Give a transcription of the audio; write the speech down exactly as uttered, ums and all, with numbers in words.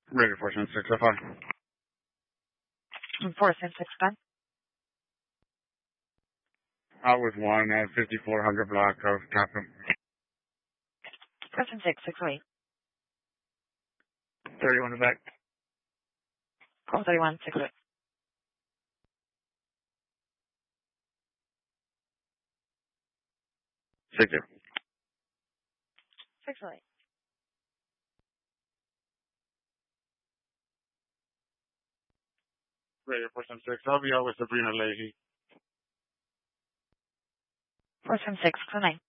Radio four seven six oh five. four seven six five. I was one at fifty-four hundred Black Coast, Captain. four seven six six oh eight. thirty-one to back. Call thirty-one six oh eight. six zero. six oh eight. Radio four seven six. I'll be out with Sabrina Leahy. four seven six six oh nine.